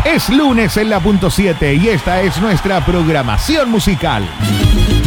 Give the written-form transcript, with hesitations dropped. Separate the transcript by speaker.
Speaker 1: Es lunes en la punto 7 y esta es nuestra programación musical.